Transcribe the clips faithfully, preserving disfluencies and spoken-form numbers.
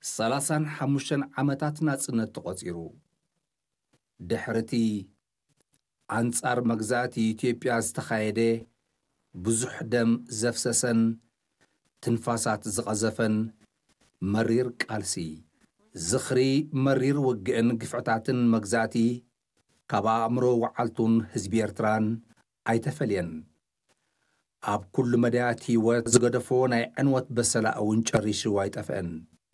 ሰላሳን ሓሙሽተን ዓመታት ናጽነት ተቖጺሩ ድሕርቲ አንጻር መግዛእቲ ኢትዮጵያ ዝተኻየደ ብዙሕ ደም ዘፍሰሰን ትንፋሳት ዝቐዘፈን መሪር ቃልሲ ዝኽሪ መሪር ውግእን ግፍዕታትን መግዛእቲ ካብ ኣእምሮ ወዓልቱን ህዝቢ ኤርትራን ኣይተፈልየን ኣብ ኩሉ መዳያት ህይወት ዝገደፎ ናይ ዕንወት በሰላ እውን ጨሪሱ ኣይጠፍአን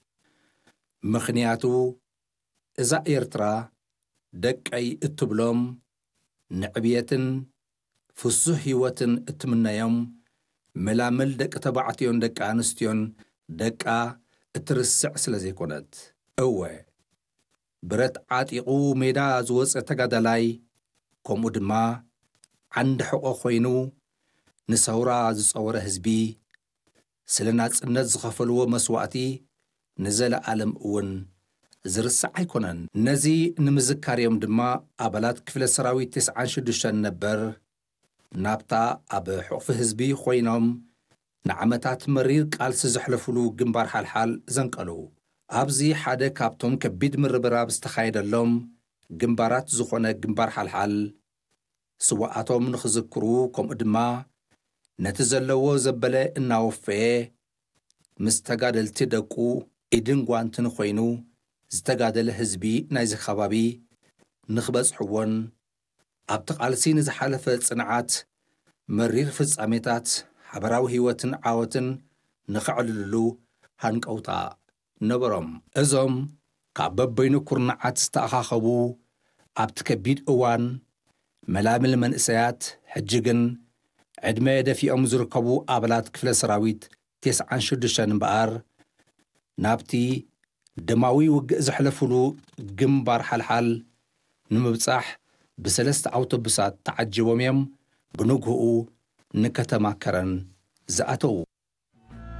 ምኽንያቱ እዛ ኤርትራ ደቀይ እትብሎም ንዕብየትን ፍሱህ ህይወትን እትምነዮም መላመል ደቂ ተባዕትዮን ደቂ ኣንስትዮን ደቃ እትርስዕ ስለ ዘይኮነት እወ ብረት ዓጢቑ ሜዳ ዝወፀ ተጋዳላይ ከምኡ ድማ ዓንዲ ሕቆ ኮይኑ ንሰውራ ዝፀወረ ህዝቢ ስለ ናጽነት ዝኸፈልዎ መስዋዕቲ ንዘለዓለም እውን ዝርስዕ ኣይኮነን ነዚ ንምዝካርዮም ድማ ኣባላት ክፍለ ሰራዊት ትስዓን ሽዱሽተን ነበር ናብታ ኣብ ሕቑፊ ህዝቢ ኮይኖም ንዓመታት መሪር ቃልሲ ዘሕለፍሉ ግንባር ሓልሓል ዘንቀሉ ኣብዚ ሓደ ካብቶም ከቢድ ምርብራብ ዝተኻየደሎም ግንባራት ዝኾነ ግንባር ሓልሓል ስዋኣቶም ንኽዝክሩ ከምኡ ድማ ነቲ ዘለዎ ዘበለ እናወፈየ ምስ ተጋደልቲ ደቁ ኢድን ጓንትን ኮይኑ ዝተጋደለ ህዝቢ ናይዚ ከባቢ ንኽበጽሕዎን ኣብቲ ቃልሲ ንዝሓለፈ ጽንዓት መሪር ፍጻሜታት ሓበራዊ ህይወትን ዓወትን ንኽዕልልሉ ሃንቀውታ ነበሮም እዞም ካብ በበይኑ ኩርናዓት ዝተኣኻኸቡ ኣብቲ ከቢድ እዋን መላምል መንእሰያት ሕጂ ግን ዕድመ ደፊኦም ዝርከቡ ኣባላት ክፍለ ሰራዊት ትስዓን ሽዱሽተን እምበኣር ናብቲ ደማዊ ውግእ ዘሕለፍሉ ግንባር ሓልሓል ንምብጻሕ ብሰለስተ ኣውቶቡሳት ተዓጅቦም እዮም ብንግህኡ ንከተማ ከረን ዝኣተዉ